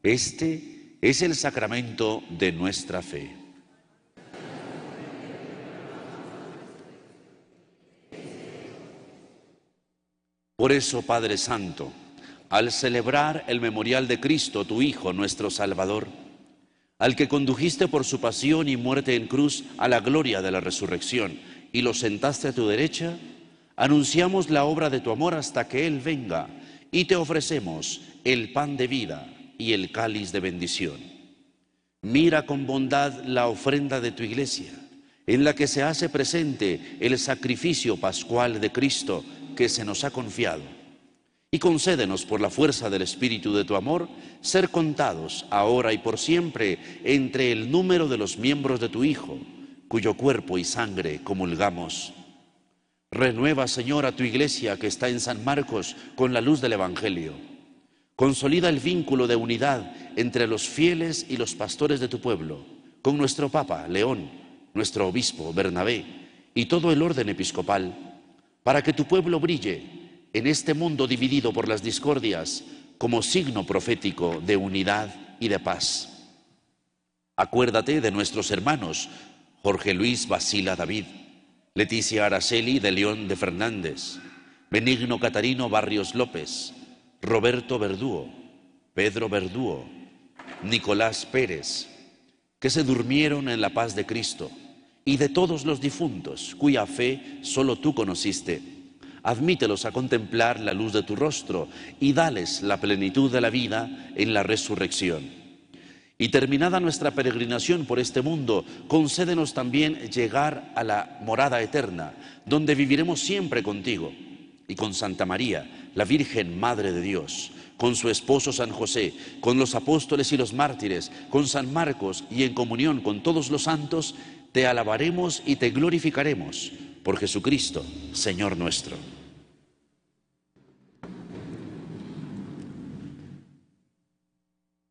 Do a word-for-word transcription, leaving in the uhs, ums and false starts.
Este es el sacramento de nuestra fe. Por eso, Padre Santo, al celebrar el memorial de Cristo, tu Hijo, nuestro Salvador, al que condujiste por su pasión y muerte en cruz a la gloria de la resurrección y lo sentaste a tu derecha, anunciamos la obra de tu amor hasta que Él venga y te ofrecemos el pan de vida y el cáliz de bendición. Mira con bondad la ofrenda de tu Iglesia, en la que se hace presente el sacrificio pascual de Cristo que se nos ha confiado, y concédenos por la fuerza del Espíritu de tu amor ser contados ahora y por siempre entre el número de los miembros de tu Hijo, cuyo cuerpo y sangre comulgamos. Renueva, Señor, a tu Iglesia que está en San Marcos con la luz del Evangelio. Consolida el vínculo de unidad entre los fieles y los pastores de tu pueblo, con nuestro Papa, León, nuestro Obispo, Bernabé, y todo el orden episcopal, para que tu pueblo brille en este mundo dividido por las discordias como signo profético de unidad y de paz. Acuérdate de nuestros hermanos Jorge Luis Basila David, Leticia Araceli de León de Fernández, Benigno Catarino Barrios López, Roberto Verdúo, Pedro Verdúo, Nicolás Pérez, que se durmieron en la paz de Cristo, y de todos los difuntos, cuya fe solo tú conociste. Admítelos a contemplar la luz de tu rostro y dales la plenitud de la vida en la resurrección. Y terminada nuestra peregrinación por este mundo, concédenos también llegar a la morada eterna, donde viviremos siempre contigo, y con Santa María, la Virgen Madre de Dios, con su esposo San José, con los apóstoles y los mártires, con San Marcos y en comunión con todos los santos, te alabaremos y te glorificaremos por Jesucristo, Señor nuestro.